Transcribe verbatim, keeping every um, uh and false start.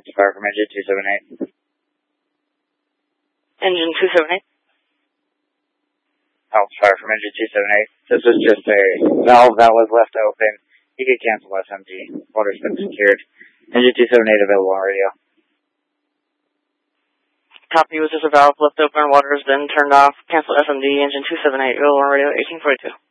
fire from engine two seven eight. Engine two seven eight. Alpha fire from engine two seven eight. This was just a valve that was left open. You could cancel S M D. Water's been secured. Engine two seven eight available on radio. Copy, was just a valve left open, water has been turned off. Cancel S M D, engine two seven eight, available on radio, eighteen forty-two.